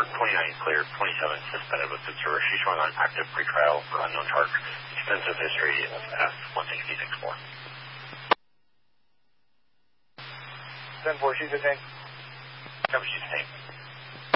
29 cleared, 27 suspended with observer. She's showing on active pretrial for unknown charge. Extensive history of F-166-4. 10-4, she's detained. Cover, she's detained.